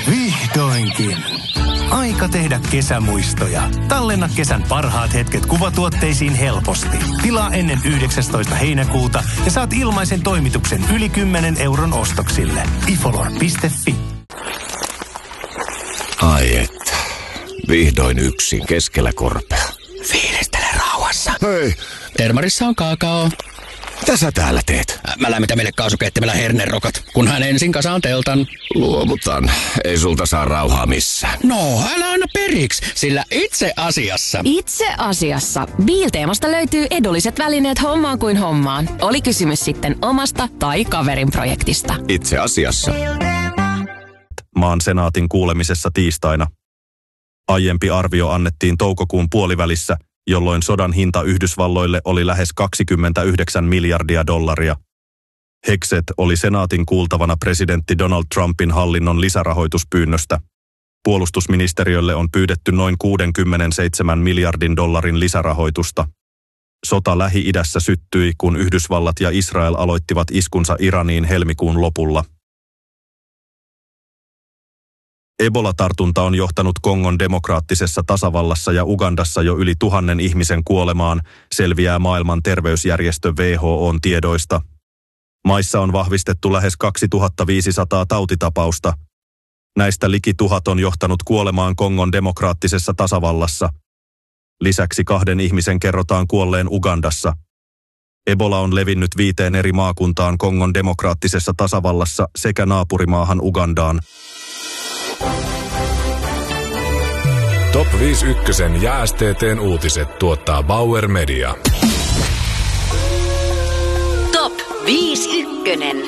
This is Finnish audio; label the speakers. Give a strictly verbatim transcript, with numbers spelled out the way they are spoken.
Speaker 1: Vihdoinkin. Aika tehdä kesämuistoja. Tallenna kesän parhaat hetket kuvatuotteisiin helposti. Tilaa ennen yhdeksästoista heinäkuuta ja saat ilmaisen toimituksen yli kymmenen euron ostoksille. ifolor piste fi.
Speaker 2: Ai että. Vihdoin yksin keskellä korpea.
Speaker 3: Fiilistele rauhassa.
Speaker 2: Hei.
Speaker 3: Termarissa on kaakao.
Speaker 2: Mitä sä täällä teet?
Speaker 3: Mä lämmitän meille kaasukeittimellä hernerokat, kunhan ensin kasaan teltan.
Speaker 2: Luovutan. Ei sulta saa rauhaa missään.
Speaker 3: No, älä anna periksi, sillä itse asiassa...
Speaker 4: Itse asiassa. Biilteemasta löytyy edulliset välineet hommaan kuin hommaan. Oli kysymys sitten omasta tai kaverin projektista.
Speaker 2: Itse asiassa.
Speaker 5: Maan senaatin kuulemisessa tiistaina. Aiempi arvio annettiin toukokuun puolivälissä, jolloin sodan hinta Yhdysvalloille oli lähes kaksikymmentäyhdeksän miljardia dollaria. Hekset oli senaatin kuultavana presidentti Donald Trumpin hallinnon lisärahoituspyynnöstä. Puolustusministeriölle on pyydetty noin kuusikymmentäseitsemän miljardin dollarin lisärahoitusta. Sota Lähi-idässä syttyi, kun Yhdysvallat ja Israel aloittivat iskunsa Iraniin helmikuun lopulla. Ebola-tartunta on johtanut Kongon demokraattisessa tasavallassa ja Ugandassa jo yli tuhannen ihmisen kuolemaan, selviää maailman terveysjärjestö W H O:n tiedoista. Maissa on vahvistettu lähes kaksituhattaviisisataa tautitapausta. Näistä liki tuhat on johtanut kuolemaan Kongon demokraattisessa tasavallassa. Lisäksi kahden ihmisen kerrotaan kuolleen Ugandassa. Ebola on levinnyt viiteen eri maakuntaan Kongon demokraattisessa tasavallassa sekä naapurimaahan Ugandaan.
Speaker 6: Top viisi ykkösen ja S T T:n uutiset tuottaa Bauer Media.
Speaker 7: Top viisi ykkönen.